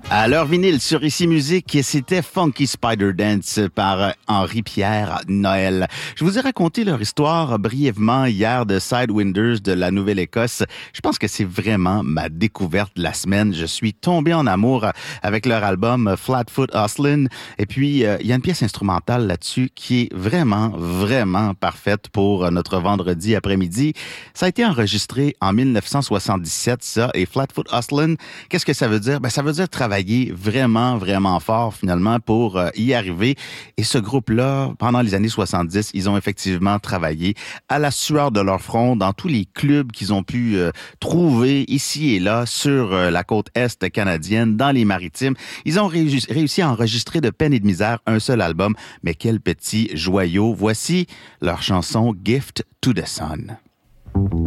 À l'heure vinyle sur Ici Musique, c'était Funky Spider Dance par Henri-Pierre Noël. Je vous ai raconté leur histoire brièvement hier de Sidewinders de la Nouvelle-Écosse. Je pense que c'est vraiment ma découverte de la semaine. Je suis tombé en amour avec leur album Flatfoot Hustlin'. Et puis, il y a une pièce instrumentale là-dessus qui est vraiment, vraiment parfaite pour notre vendredi après-midi. Ça a été enregistré en 1977, ça. Et Flatfoot Hustlin', qu'est-ce que ça veut dire? Ben, ça veut dire travailler vraiment, vraiment fort, finalement, pour y arriver. Et ce groupe-là, pendant les années 70, ils ont effectivement travaillé à la sueur de leur front dans tous les clubs qu'ils ont pu trouver ici et là sur la côte est canadienne, dans les maritimes. Ils ont réussi à enregistrer de peine et de misère un seul album, mais quel petit joyau. Voici leur chanson Gift to the Sun.